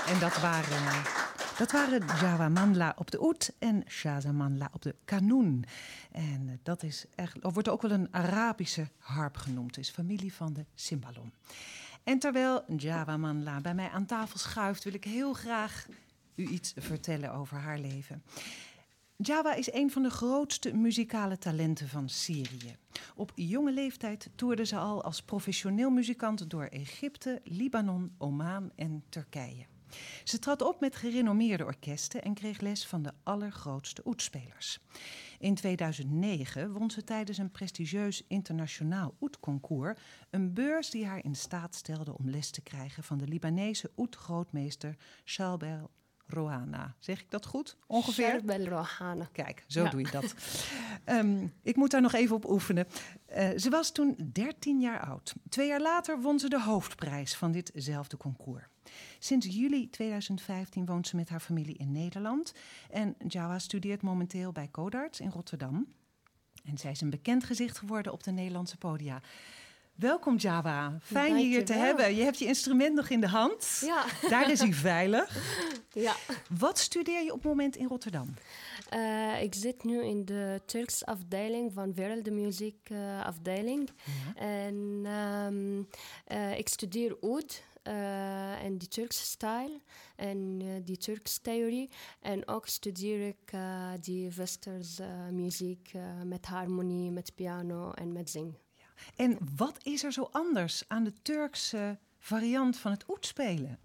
En dat waren Jawa Mandla op de oud en Shaza Mandla op de kanoen. En dat is wordt ook wel een Arabische harp genoemd. Het is familie van de cimbalom. En terwijl Jawa Mandla bij mij aan tafel schuift, wil ik heel graag u iets vertellen over haar leven. Jawa is een van de grootste muzikale talenten van Syrië. Op jonge leeftijd toerde ze al als professioneel muzikant door Egypte, Libanon, Oman en Turkije. Ze trad op met gerenommeerde orkesten en kreeg les van de allergrootste oudspelers. In 2009 won ze tijdens een prestigieus internationaal oudconcours een beurs die haar in staat stelde om les te krijgen van de Libanese oudgrootmeester Shalbel Rohana. Zeg ik dat goed? Ongeveer? Shalbel Rohana. Kijk, zo doe je dat. Ik moet daar nog even op oefenen. Ze was toen 13 jaar oud. 2 jaar later won ze de hoofdprijs van ditzelfde concours. Sinds juli 2015 woont ze met haar familie in Nederland. En Jawa studeert momenteel bij Codarts in Rotterdam. En zij is een bekend gezicht geworden op de Nederlandse podia. Welkom Jawa, fijn je hier te hebben. Je hebt je instrument nog in de hand. Ja. Daar is hij veilig. Ja. Wat studeer je op het moment in Rotterdam? Ik zit nu in de Turks afdeling van Wereldmuziek afdeling. Ja. En ik studeer oud en die Turkse stijl en die Turkse theorie. En ook studeer ik die Westerse muziek met harmonie, met piano en met zing. En wat is er zo anders aan de Turkse variant van het oudspelen?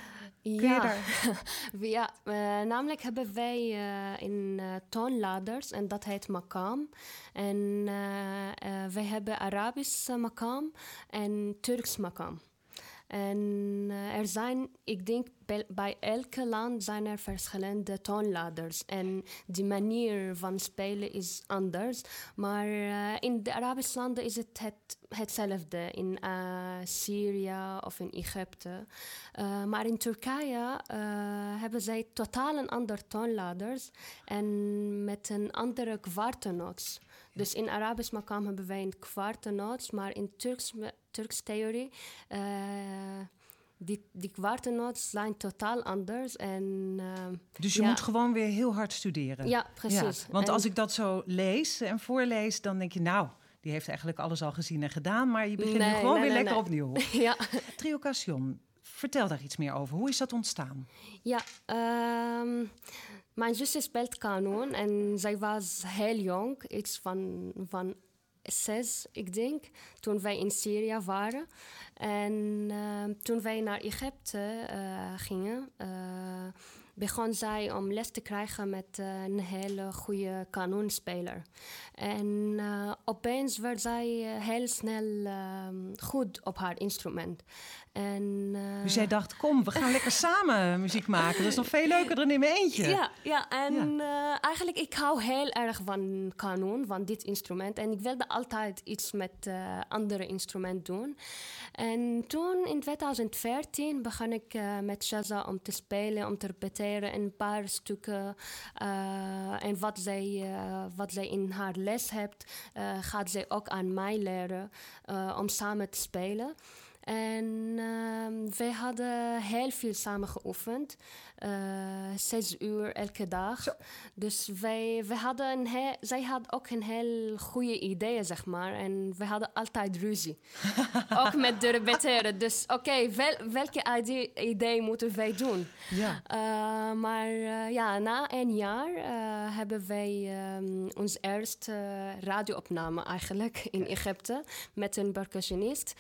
Ja, namelijk hebben wij in toonladers en dat heet makam. En wij hebben Arabisch makam en Turks makam. En er zijn, ik denk, bij elke land zijn er verschillende toonladers. En die manier van spelen is anders. Maar in de Arabische landen is het hetzelfde. In Syrië of in Egypte. Maar in Turkije hebben zij totaal een andere toonladers. En met een andere kwartenoot. Dus in Arabisch makam hebben wij een kwartenoot. Maar in Turks theorie, die kwartenoten zijn totaal anders. En, dus je moet gewoon weer heel hard studeren. Ja, precies. Ja, want als ik dat zo lees en voorlees, dan denk je, nou, die heeft eigenlijk alles al gezien en gedaan. Maar je begint nu gewoon weer lekker opnieuw. Ja. Trio Cassion, vertel daar iets meer over. Hoe is dat ontstaan? Ja, mijn zusje speelt kanon en zij was heel jong. Iets van 6, ik denk, toen wij in Syrië waren. En toen wij naar Egypte gingen, begon zij om les te krijgen met een hele goede kanonspeler. En opeens werd zij heel snel goed op haar instrument. En, dus jij dacht, kom, we gaan lekker samen muziek maken. Dat is nog veel leuker dan in mijn eentje. Ja, en eigenlijk ik hou heel erg van kanon, van dit instrument. En ik wilde altijd iets met andere instrument doen. En toen in 2014 begon ik met Shaza om te spelen, om te repeteren een paar stukken. En wat zij in haar les heeft, gaat zij ook aan mij leren om samen te spelen. En wij hadden heel veel samen geoefend. 6 uur elke dag. Zo. Dus zij had ook een heel goede idee, zeg maar. En we hadden altijd ruzie. Ook met de repeteren. Dus oké, welke idee moeten wij doen? Ja. Maar na 1 jaar hebben wij ons eerste radioopname eigenlijk in Egypte. Met een percussionist.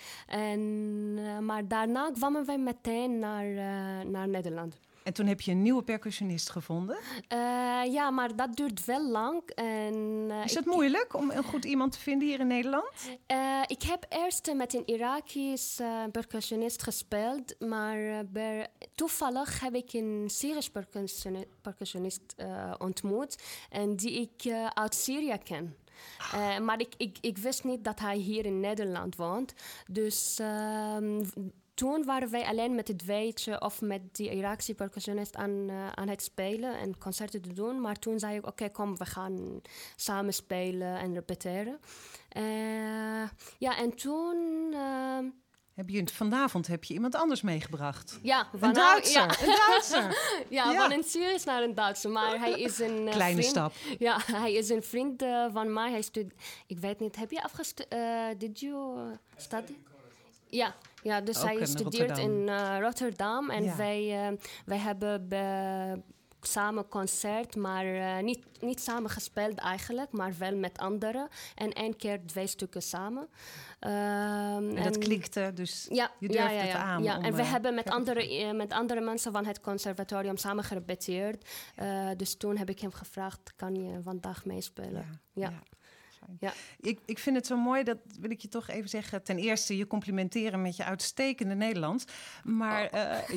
Maar daarna kwamen wij meteen naar Nederland. En toen heb je een nieuwe percussionist gevonden? Ja, maar dat duurt wel lang. En, is het moeilijk om een goed iemand te vinden hier in Nederland? Ik heb eerst met een Irakisch percussionist gespeeld. Maar toevallig heb ik een Syrisch percussionist ontmoet. En die ik uit Syrië ken. Maar ik wist niet dat hij hier in Nederland woont. Dus toen waren wij alleen met het weetje of met die Iraakse percussionist aan het spelen en concerten te doen. Maar toen zei ik, oké, kom, we gaan samen spelen en repeteren. En toen... Vanavond heb je iemand anders meegebracht. Ja, een Duitser. Ja. Een Duitser. Van een Syrisch naar een Duitser. Maar hij is een kleine vriend. Stap. Ja, hij is een vriend van mij. Ik weet niet, heb je afgestudeerd? Did you study? Ja, dus ook hij studeert in Rotterdam. En wij hebben samen concert, maar niet samen gespeeld eigenlijk, maar wel met anderen. En 1 keer 2 stukken samen. En dat klikte, dus je durfde het aan. Ja, en we hebben met andere mensen van het conservatorium samen gerepeteerd. Dus toen heb ik hem gevraagd, kan je vandaag meespelen? Ja. Ja. Ik vind het zo mooi, dat wil ik je toch even zeggen. Ten eerste je complimenteren met je uitstekende Nederlands. Maar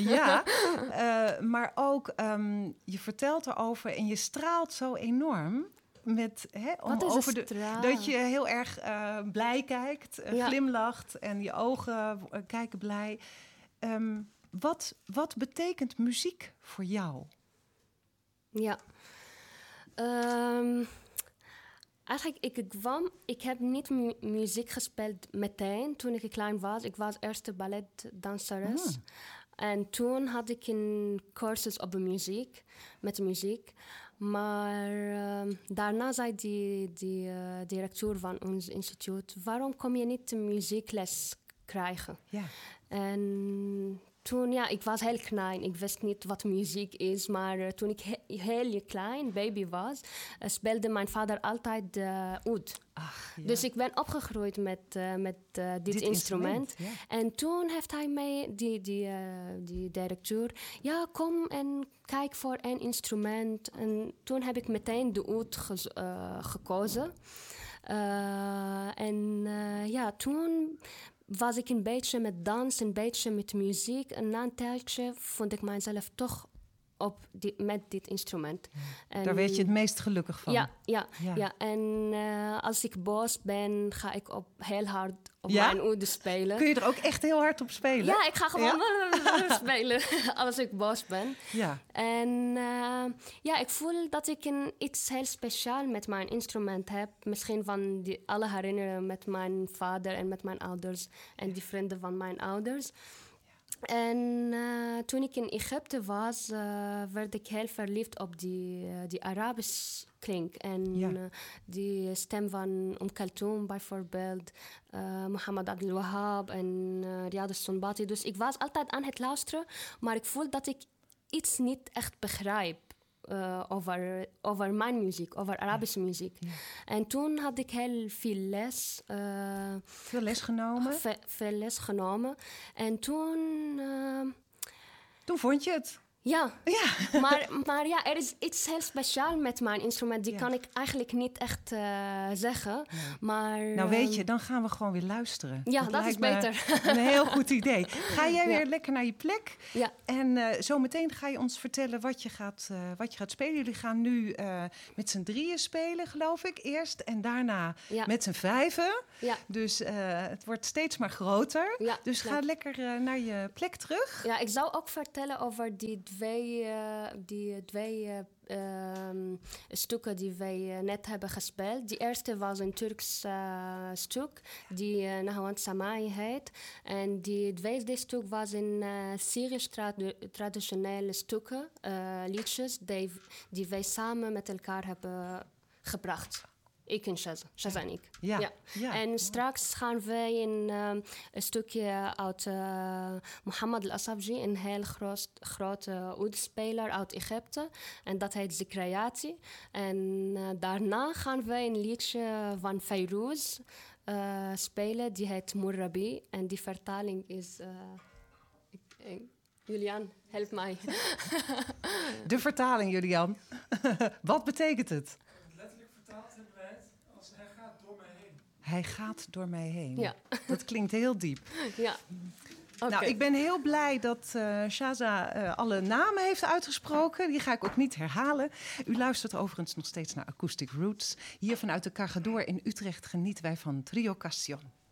maar ook je vertelt erover en je straalt zo enorm. Dat je heel erg blij kijkt, glimlacht en je ogen kijken blij. Wat betekent muziek voor jou? Ja. Eigenlijk, ik heb niet muziek gespeeld meteen toen ik klein was. Ik was eerste balletdanseres. En toen had ik een cursus op met muziek. Maar daarna zei die directeur van ons instituut, waarom kom je niet muziekles krijgen? Ja. En toen, ik was heel klein. Ik wist niet wat muziek is. Maar toen ik heel klein baby was, speelde mijn vader altijd oud. Dus ik ben opgegroeid met dit instrument. Ja. En toen heeft hij mij, die directeur, kom en kijk voor een instrument. En toen heb ik meteen de oud gekozen. Toen was ik een beetje met dans, een beetje met muziek. En na een tijdje vond ik mezelf toch met dit instrument. En daar werd je het meest gelukkig van. Ja. En als ik boos ben, ga ik heel hard op mijn oud spelen. Kun je er ook echt heel hard op spelen? Ja, ik ga gewoon spelen als ik boos ben. Ja. En ik voel dat ik iets heel speciaals met mijn instrument heb. Misschien van alle herinneringen met mijn vader en met mijn ouders. En die vrienden van mijn ouders. En toen ik in Egypte was, werd ik heel verliefd op die Arabisch klink. En die stem van Kulthum bijvoorbeeld, Mohammed Abdel Wahab en Riyad al-Sunbati. Dus ik was altijd aan het luisteren, maar ik voel dat ik iets niet echt begrijp over mijn muziek, over Arabische muziek. Ja. En toen had ik heel veel les. Veel les genomen? Veel les genomen. En toen... Toen vond je het? Ja. Maar er is iets heel speciaals met mijn instrument. Die kan ik eigenlijk niet echt zeggen. Nee. Maar, nou weet je, dan gaan we gewoon weer luisteren. Ja, dat is beter. Een heel goed idee. Ga jij weer lekker naar je plek? Ja. En zometeen ga je ons vertellen wat je gaat spelen. Jullie gaan nu met z'n 3 spelen, geloof ik. Eerst en daarna met z'n 5. Ja. Dus het wordt steeds maar groter. Ja, dus ga lekker naar je plek terug. Ja, ik zou ook vertellen over die twee stukken die wij net hebben gespeeld. Die eerste was een Turks stuk die Nahawand Samai heet. En die tweede stuk was een Syrisch traditionele stukken, liedjes, die wij samen met elkaar hebben gebracht. Ik en Shaza en ik. Ja. En straks gaan wij een stukje uit Mohammed al-Asabji, een heel grote oudspeler uit Egypte. En dat heet Zikrayati. En daarna gaan wij een liedje van Fayrouz spelen, die heet Murrabi. En die vertaling is... Julian, help mij. De vertaling, Julian. Wat betekent het? Hij gaat door mij heen. Ja. Dat klinkt heel diep. Ja. Okay. Nou, ik ben heel blij dat Shaza alle namen heeft uitgesproken. Die ga ik ook niet herhalen. U luistert overigens nog steeds naar Acoustic Roots. Hier vanuit de Cargador in Utrecht genieten wij van Trio Castion.